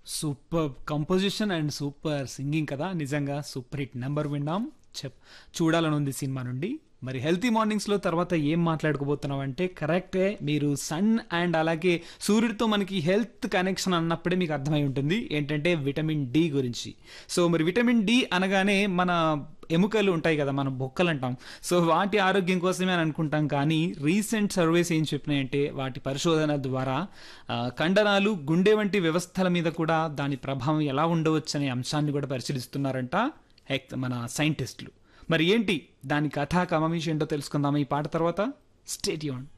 Super composition and super singing కదా! నిజంగా super hit number విన్నాం. చెప్ చూడాలని ఉంది సినిమా నుండి. మరి 'హెల్తీ మార్నింగ్స్‌లో' తర్వాత ఏం మాట్లాడుకోబోతున్నామంటే కరెక్టే. మీరు సన్ అండ్ అలాగే సూర్యుడితో మనకి హెల్త్ కనెక్షన్ అన్నప్పుడే మీకు అర్థమై ఉంటుంది. ఏంటంటే విటమిన్ డి గురించి. సో మరి విటమిన్ డి అనగానే మన ఎముకలు ఉంటాయి కదా! మనం బొక్కలంటాం. సో వాటి ఆరోగ్యం కోసమే అని అనుకుంటాం కానీ రీసెంట్ సర్వేస్ ఏం చెప్పినాయంటే వాటి పరిశోధన ద్వారా కండరాలు, గుండె వంటి వ్యవస్థల మీద కూడా దాని ప్రభావం ఎలా ఉండవచ్చనే అంశాన్ని కూడా పరిశీలిస్తున్నారంట మన సైంటిస్టులు. మరి ఏంటి దాని కథా కమమీష్ ఏంటో తెలుసుకుందామా ఈ పాట తర్వాత. Stay tuned.